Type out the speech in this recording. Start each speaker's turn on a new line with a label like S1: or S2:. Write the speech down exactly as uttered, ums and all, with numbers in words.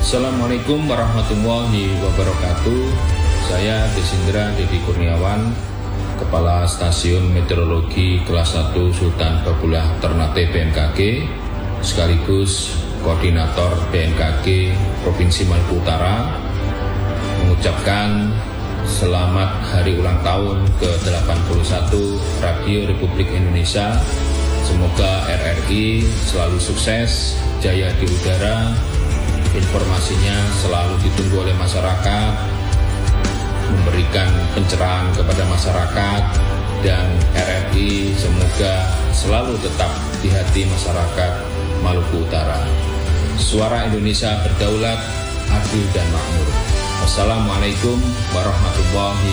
S1: Assalamualaikum warahmatullahi wabarakatuh. Saya Desindra Dedi Kurniawan, Kepala Stasiun Meteorologi Kelas satu Sultan Babulah Ternate B M K G, sekaligus Koordinator B M K G Provinsi Maluku Utara, mengucapkan selamat hari ulang tahun ke delapan puluh satu Radio Republik Indonesia. Semoga R R I selalu sukses, jaya di udara, informasinya selalu ditunggu oleh masyarakat, memberikan pencerahan kepada masyarakat, dan R R I semoga selalu tetap di hati masyarakat Maluku Utara. Suara Indonesia berdaulat, adil dan makmur. Wassalamualaikum warahmatullahi